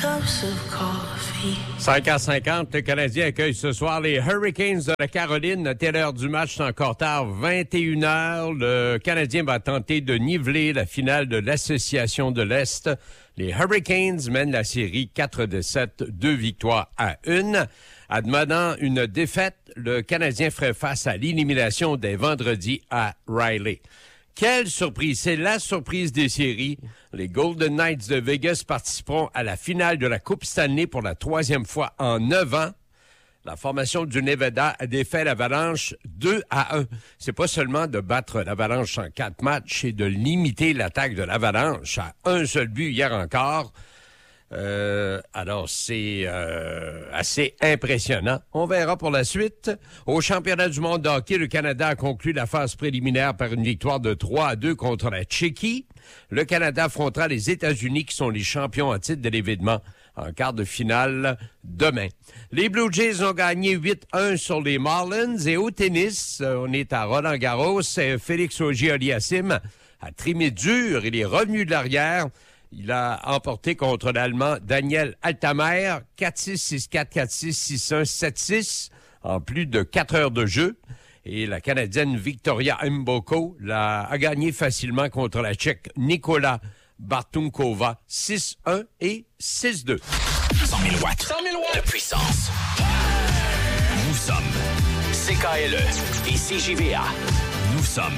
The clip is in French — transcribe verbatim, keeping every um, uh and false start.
cinq à cinquante, le Canadien accueille ce soir les Hurricanes de la Caroline. À telle heure du match, c'est encore tard, vingt et une heures. Le Canadien va tenter de niveler la finale de l'Association de l'Est. Les Hurricanes mènent la série quatre de sept, deux victoires à une. Admettant une défaite, le Canadien ferait face à l'élimination dès vendredi à Riley. Quelle surprise! C'est la surprise des séries. Les Golden Knights de Vegas participeront à la finale de la Coupe Stanley pour la troisième fois en neuf ans. La formation du Nevada a défait l'Avalanche deux à un. C'est pas seulement de battre l'Avalanche en quatre matchs, c'est de limiter l'attaque de l'Avalanche à un seul but hier encore. Euh, alors, c'est euh, assez impressionnant. On verra pour la suite. Au championnat du monde de hockey, le Canada a conclu la phase préliminaire par une victoire de trois à deux contre la Tchéquie. Le Canada affrontera les États-Unis, qui sont les champions en titre de l'événement, en quart de finale demain. Les Blue Jays ont gagné huit à un sur les Marlins. Et au tennis, on est à Roland-Garros. Félix Auger-Aliassime a trimé dur. Il est revenu de l'arrière. Il a emporté contre l'Allemand Daniel Altmaier quatre six, six quatre, quatre six, six un, sept six en plus de quatre heures de jeu. Et la Canadienne Victoria Mboko l'a, a gagné facilement contre la Tchèque Nikola Bartunkova six un et six deux. cent mille watts. cent mille watts de puissance. Nous sommes C K L E et C J V A.